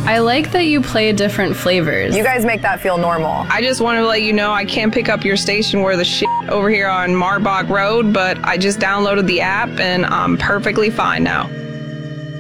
I like that you play different flavors. You guys make that feel normal. I just want to let you know I can't pick up your station where the shit over here on Marbach Road, but I just downloaded the app and I'm perfectly fine now.